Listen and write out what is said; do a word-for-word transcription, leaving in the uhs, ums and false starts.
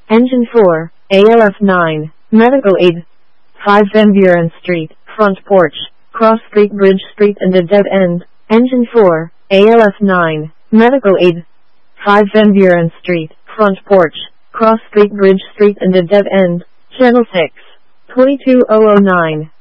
Engine four, A L F nine, Medical Aid. five Van Buren Street, front porch, cross street, bridge street and a dead end. Engine four, A L F nine, Medical Aid. five Van Buren Street, front porch, cross street, bridge street and a dead end. Channel six, twenty-two thousand nine.